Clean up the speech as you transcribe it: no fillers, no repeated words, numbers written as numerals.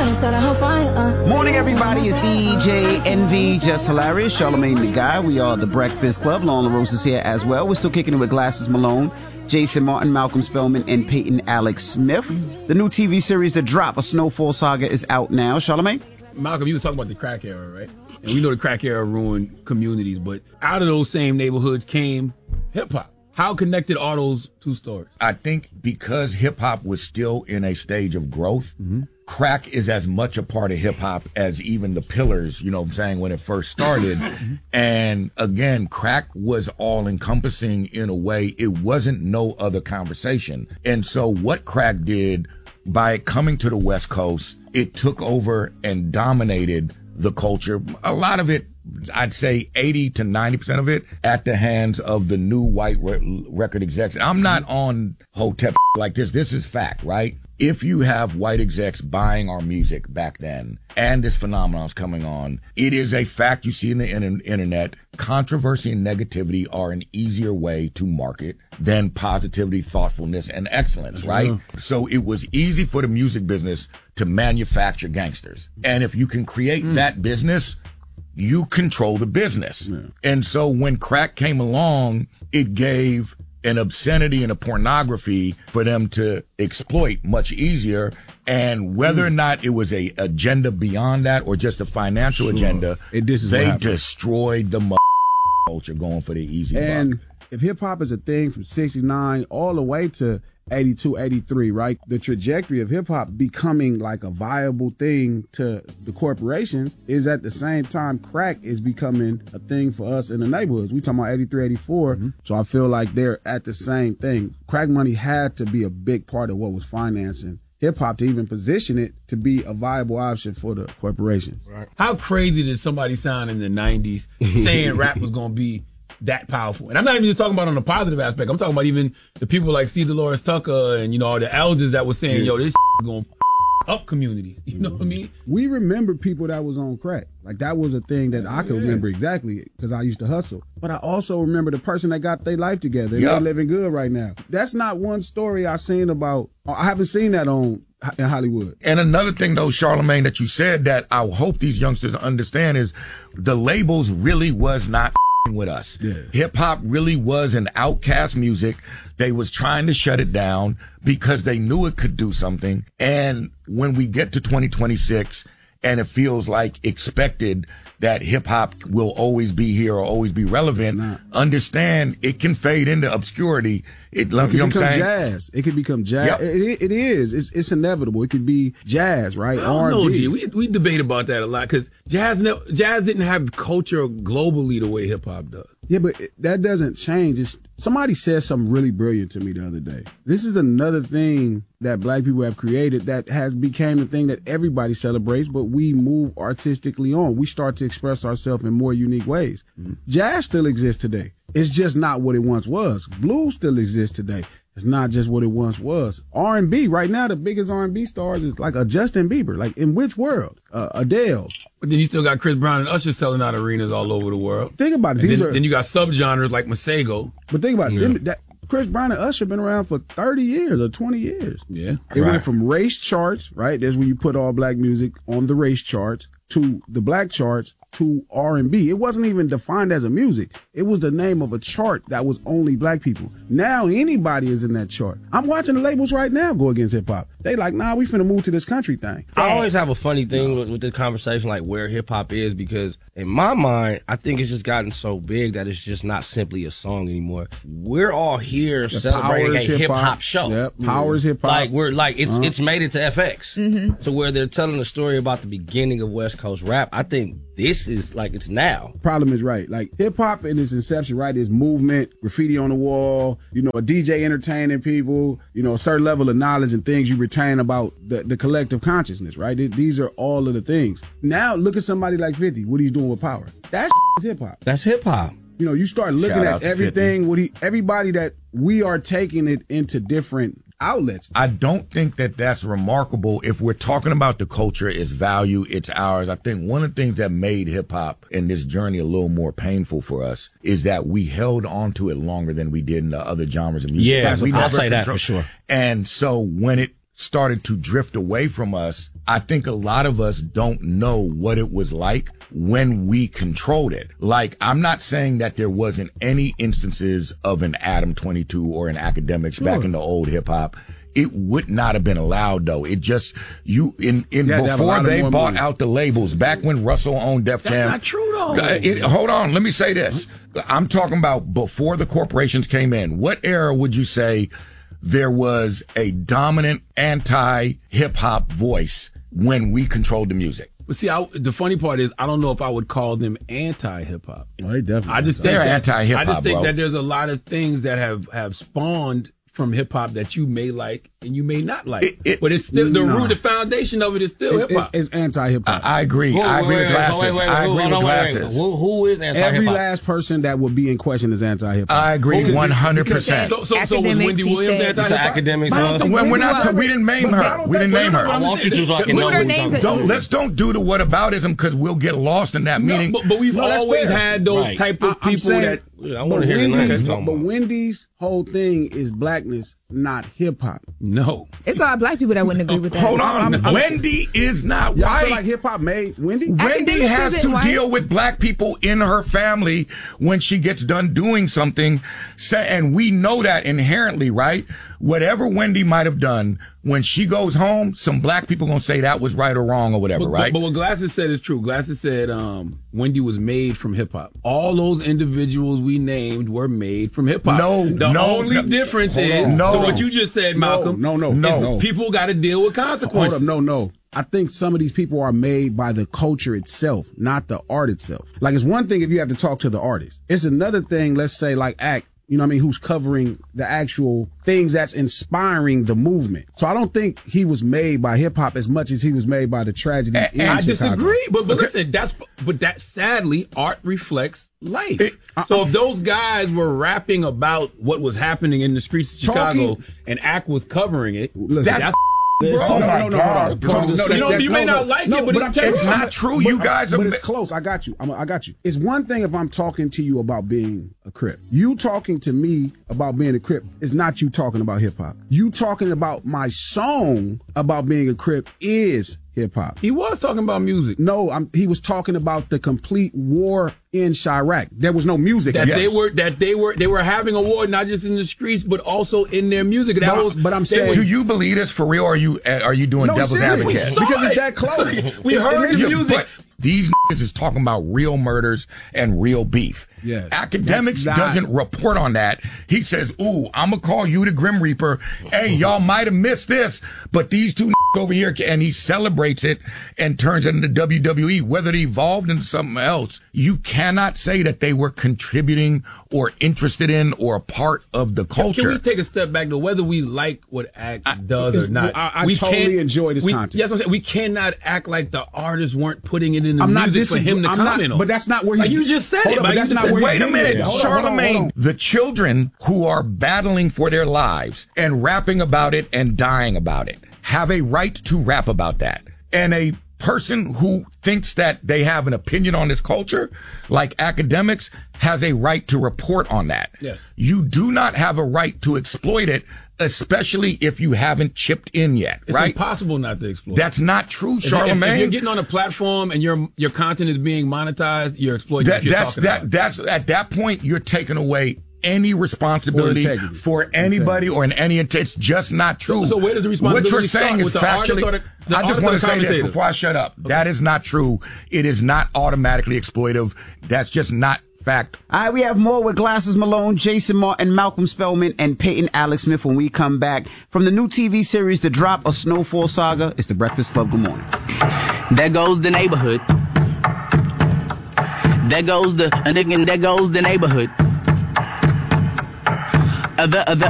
Morning, everybody. It's DJ Envy, Just Hilarious, Charlamagne the Guy. We are the Breakfast Club. Lauren LaRosa is here as well. We're still kicking it with Glasses Malone, Jason Martin, Malcolm Spellman, and Peyton Alex Smith. The new TV series, The Drop, A Snowfall Saga, is out now. Charlamagne? Malcolm, you was talking about the crack era, right? And we know the crack era ruined communities, but out of those same neighborhoods came hip-hop. How connected are those two stories? I think because hip-hop was still in a stage of growth, crack is as much a part of hip-hop as even the Pillars, you know what I'm saying, when it first started. And again, crack was all-encompassing in a way. It wasn't no other conversation. And so what crack did, by coming to the West Coast, it took over and dominated the culture. A lot of it, I'd say 80 to 90% of it, at the hands of the new white record execs. I'm not on Hotep like this. This is fact, right? If you have white execs buying our music back then, and this phenomenon's coming on, it is a fact you see in the internet. Controversy and negativity are an easier way to market than positivity, thoughtfulness, and excellence, right? So it was easy for the music business to manufacture gangsters. And if you can create that business, you control the business. And so when crack came along, it gave an obscenity and a pornography for them to exploit much easier. And whether or not it was a agenda beyond that or just a financial agenda, they destroyed the culture going for the easy buck. And if hip hop is a thing from 69 all the way to 82, 83, right? The trajectory of hip hop becoming like a viable thing to the corporations is at the same time crack is becoming a thing for us in the neighborhoods. We talking about 83, 84. So I feel like they're at the same thing. Crack money had to be a big part of what was financing hip hop to even position it to be a viable option for the corporation. Right. How crazy did somebody sound in the 90s saying rap was going to be that powerful? And I'm not even just talking about on the positive aspect. I'm talking about even the people like C. Dolores Tucker and, you know, the elders that were saying, yo, this is going to up communities. You know what I mean? We remember people that was on crack. Like, that was a thing that I could remember exactly because I used to hustle. But I also remember the person that got their life together and they're living good right now. That's not one story I've seen about. I haven't seen that in Hollywood. And another thing, though, Charlamagne, that you said that I hope these youngsters understand is the labels really was not with us. Hip hop really was an outcast music. They was trying to shut it down because they knew it could do something. And when we get to 2026 and it feels like expected that hip hop will always be here or always be relevant, understand it can fade into obscurity. It can become jazz. It could become jazz. It is. It's inevitable. It could be jazz, right? I don't know, G. We debate about that a lot because jazz didn't have culture globally the way hip hop does. Yeah, but that doesn't change. Somebody said something really brilliant to me the other day. This is another thing that black people have created that has became the thing that everybody celebrates, but we move artistically on. We start to express ourselves in more unique ways. Jazz still exists today. It's just not what it once was. Blues still exists today. It's not just what it once was. R&B, right now, the biggest R&B stars is like a Justin Bieber. Like, in which world? Adele. But then you still got Chris Brown and Usher selling out arenas all over the world. Think about it. Then you got subgenres like Masego. But think about it. Chris Brown and Usher been around for 30 years or 20 years. Yeah. It went from race charts, right? That's when you put all black music on the race charts, to the black charts, to R&B. It wasn't even defined as a music. It was the name of a chart that was only black people. Now anybody is in that chart. I'm watching the labels right now go against hip hop. They like, nah, we finna move to this country thing. I always have a funny thing with the conversation, like where hip hop is, because in my mind, I think it's just gotten so big that it's just not simply a song anymore. We're all here celebrating a hip hop show. Yep, Powers hip hop. Like it's made it to FX. So where they're telling a story about the beginning of West Coast rap, I think this is like it's now. Problem is right. Like hip hop in its inception, right, is movement, graffiti on the wall, you know, a DJ entertaining people, you know, a certain level of knowledge and things you retain about the collective consciousness, right? These are all of the things. Now look at somebody like 50, what he's doing with Power. That is hip hop. That's hip hop. You know, you start looking at everything, everybody that we are taking it into different outlets. I don't think that that's remarkable. If we're talking about the culture, its value, it's ours. I think one of the things that made hip hop in this journey a little more painful for us is that we held on to it longer than we did in the other genres of music. Yeah, I'll say that for sure. And so when it started to drift away from us, I think a lot of us don't know what it was like when we controlled it. Like, I'm not saying that there wasn't any instances of an Adam 22 or an Academics back in the old hip hop. It would not have been allowed, though. It just, before they bought out the labels, back when Russell owned Def Jam. That's not true, though. Hold on, let me say this. I'm talking about before the corporations came in. What era would you say there was a dominant anti-hip-hop voice when we controlled the music? But see, the funny part is, I don't know if I would call them anti-hip-hop. Oh, they definitely they're anti-hip-hop, I just think that there's a lot of things that have spawned from hip hop that you may like and you may not like, but it's still the foundation of it is still hip hop. It's anti hip hop. I agree. I agree with Glasses. I agree with Glasses. Who is anti hip hop? Every last person that would be in question is anti hip hop. I agree 100%. So was Wendy Williams anti hip hop? Academics. When we're not, we didn't name her. We didn't name her. I want you to so I can know what you're talking about. Let's don't do the whataboutism because we'll get lost in that meaning. But we've always had those type of people that. I want to hear the next song. But Wendy's whole thing is blackness, not hip hop. No, it's all black people that wouldn't agree with that. Hold on, Wendy is not white. I feel like hip hop made Wendy. Wendy has to deal with black people in her family when she gets done doing something, and we know that inherently, right? Whatever Wendy might have done, when she goes home, some black people gonna say that was right or wrong or whatever, right? But what Glasses said is true. Glasses said Wendy was made from hip hop. All those individuals we named were made from hip hop. The only difference is so what you just said, Malcolm. No. People got to deal with consequences. Hold up, no. I think some of these people are made by the culture itself, not the art itself. Like, it's one thing if you have to talk to the artist. It's another thing, let's say, like Act, you know what I mean, who's covering the actual things that's inspiring the movement. So I don't think he was made by hip hop as much as he was made by the tragedy in Chicago. I disagree, but listen, that sadly, art reflects life. So if those guys were rapping about what was happening in the streets of Chicago and Act was covering it, that's Oh my God! You may not like it, but it's not true. You guys are. But it's close. I got you. I got you. It's one thing if I'm talking to you about being a Crip. You talking to me about being a Crip is not you talking about hip hop. You talking about my song about being a Crip is hip hop. He was talking about music. No, he was talking about the complete war in Chirac. There was no music. They were having a war not just in the streets but also in their music. But I'm saying, do you believe this for real? Or are you doing devil's advocate? Because it's that close. We heard the music. But these niggas is talking about real murders and real beef. Yeah, Academics doesn't report on that. He says, ooh, I'm going to call you the Grim Reaper. Hey, y'all might have missed this, but these two over here, and he celebrates it and turns it into WWE. Whether it evolved into something else, you cannot say that they were contributing or interested in or a part of the culture. Can we take a step back to whether we like what Act does or not? I totally enjoy this content. Yes, I'm saying we cannot act like the artists weren't putting it in the music for him to comment on. But that's not where he's... you just said it. But that's not where wait a minute, Charlamagne. The children who are battling for their lives and rapping about it and dying about it have a right to rap about that. And a person who thinks that they have an opinion on this culture, like Academics, has a right to report on that. Yes. You do not have a right to exploit it, especially if you haven't chipped in yet, it's right? It's impossible not to exploit. That's not true, Charlamagne. If you're getting on a platform and your content is being monetized, you're exploiting what you're talking about. That's at that point, you're taking away any responsibility for anybody or in any intent. It's just not true. So where does the responsibility What you're saying is factually. I just want to say this before I shut up. Okay. That is not true. It is not automatically exploitive. That's just not fact. All right, we have more with Glasses Malone, Jason Martin, Malcolm Spellman, and Peyton Alex Smith when we come back. From the new TV series, The Drop, A Snowfall Saga, it's The Breakfast Club. Good morning. There goes the neighborhood. There goes the neighborhood.